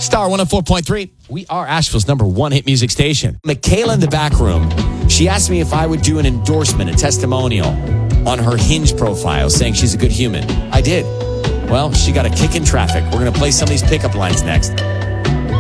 Star 104.3. We are Asheville's number one hit music station. Michaela in the back room, she asked me if I would do an endorsement, a testimonial on her Hinge profile saying she's a good human. I did. Well, she got a kick in traffic. We're going to play some of these pickup lines next.